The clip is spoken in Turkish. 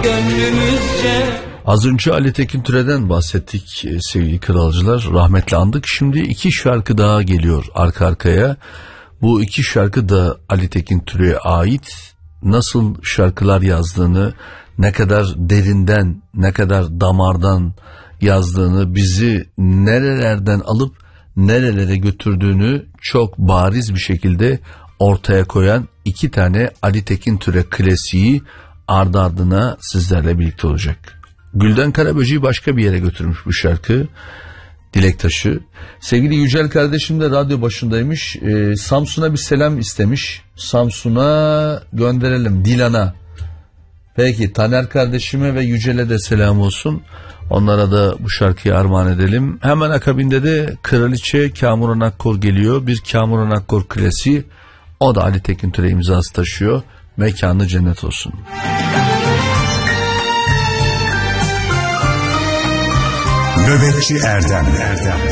gönlümüzce. Az önce Ali Tekin Türe'den bahsettik sevgili kralcılar. Rahmetli andık. Şimdi 2 şarkı daha geliyor arka arkaya. Bu 2 şarkı da Ali Tekin Türe'ye ait. Nasıl şarkılar yazdığını, ne kadar derinden, ne kadar damardan yazdığını, bizi nerelerden alıp nerelere götürdüğünü çok bariz bir şekilde ortaya koyan 2 tane Ali Tekin Türe klasiği ardı ardına sizlerle birlikte olacak. Gülden Karaböcek'i başka bir yere götürmüş bu şarkı. Dilek Taşı. Sevgili Yücel kardeşim de radyo başındaymış. Samsun'a bir selam istemiş. Samsun'a gönderelim. Dilan'a. Peki Taner kardeşime ve Yücel'e de selam olsun. Onlara da bu şarkıyı armağan edelim. Hemen akabinde de Kraliçe Kamuran Akkor geliyor. Bir Kamuran Akkor klasiği. O da Ali Tekin Türe imzası taşıyor. Mekanı cennet olsun. Nöbetçi Erdem